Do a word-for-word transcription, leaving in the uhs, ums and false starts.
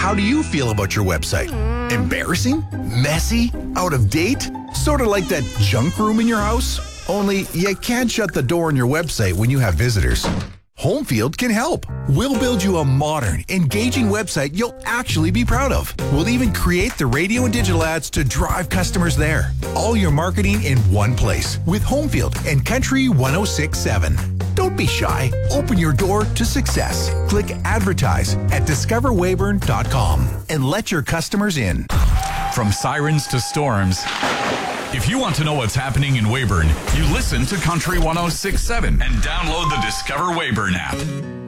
How do you feel about your website? Embarrassing? Messy? Out of date? Sort of like that junk room in your house? Only you can't shut the door on your website when you have visitors. Homefield can help. We'll build you a modern, engaging website you'll actually be proud of. We'll even create the radio and digital ads to drive customers there. All your marketing in one place with Homefield and Country one oh six point seven. Don't be shy. Open your door to success. Click advertise at discover weyburn dot com and let your customers in. From sirens to storms, if you want to know what's happening in Weyburn, you listen to Country one oh six point seven and download the Discover Weyburn app.